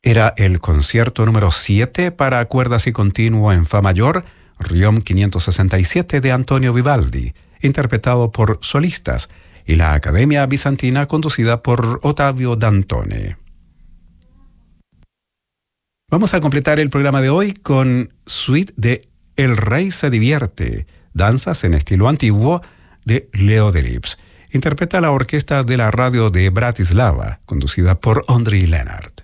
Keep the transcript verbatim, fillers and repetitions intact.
Era el concierto número siete para cuerdas y continuo en fa mayor, Riom quinientos sesenta y siete de Antonio Vivaldi, interpretado por solistas, y la Academia Bizantina conducida por Ottavio Dantone. Vamos a completar el programa de hoy con suite de El Rey se divierte, danzas en estilo antiguo de Leo Delibes. Interpreta la orquesta de la radio de Bratislava, conducida por Ondřej Lenart.